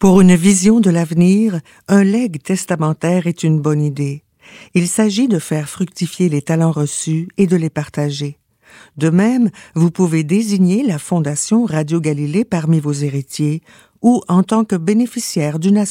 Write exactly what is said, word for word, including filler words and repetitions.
Pour une vision de l'avenir, un legs testamentaire est une bonne idée. Il s'agit de faire fructifier les talents reçus et de les partager. De même, vous pouvez désigner la Fondation Radio Galilée parmi vos héritiers ou en tant que bénéficiaire d'une association.